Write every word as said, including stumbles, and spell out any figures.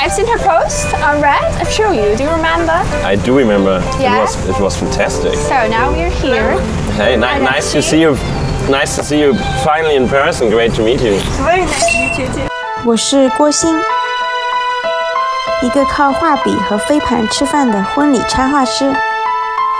I've seen her post on Red. I've shown you. Do you remember? I do remember. Yeah? It was it was fantastic. So now we're here. Hey, ni nice to see you. Nice to see you finally in person. Great to meet you. Very nice to meet you too. 我是郭欣，一个靠画笔和飞盘吃饭的婚礼插画师。